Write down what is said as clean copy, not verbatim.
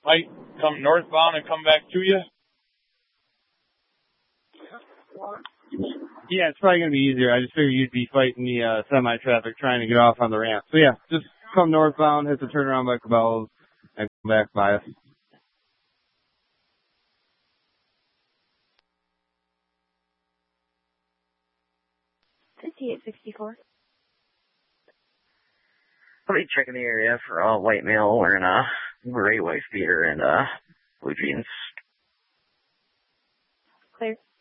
fight, come northbound and come back to you? Yeah, it's probably going to be easier. I just figured you'd be fighting the semi-traffic trying to get off on the ramp. So yeah, just come northbound, hit the turnaround by Cabela's, and come back by us. 5864. I'll be checking the area for a white male wearing a gray wife beater and blue jeans. Clear.